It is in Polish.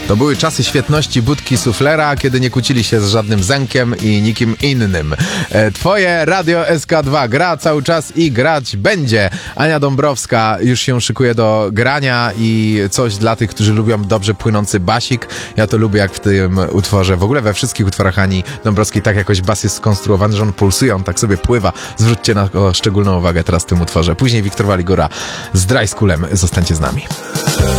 To były czasy świetności Budki Suflera, kiedy nie kłócili się z żadnym Zenkiem i nikim innym. Twoje Radio SK2 gra cały czas i grać będzie. Ania Dąbrowska już się szykuje do grania i coś dla tych, którzy lubią dobrze płynący basik. Ja to lubię, jak w tym utworze, w ogóle we wszystkich utworach Ani Dąbrowskiej tak jakoś bas jest skonstruowany, że on pulsuje, on tak sobie pływa. Zwróćcie na to szczególną uwagę teraz w tym utworze. Później Wiktor Waligura z Dry Schoolem. Zostańcie z nami.